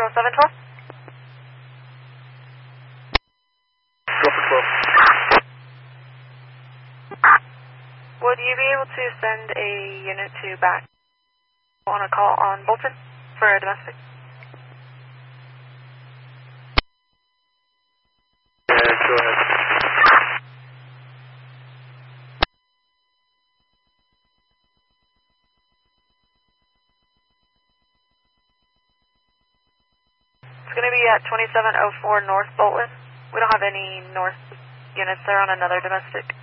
Central 712. Go for 12. Would you be able to send a unit to back on a call on Bolton for a domestic? Go ahead. It's going to be at 2704 North Bolton. We don't have any north units there on another domestic.